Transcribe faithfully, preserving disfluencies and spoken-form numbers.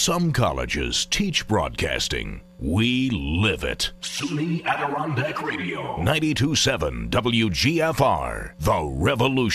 Some colleges teach broadcasting. We live it. SUNY Adirondack Radio. ninety-two point seven W G F R. The Revolution.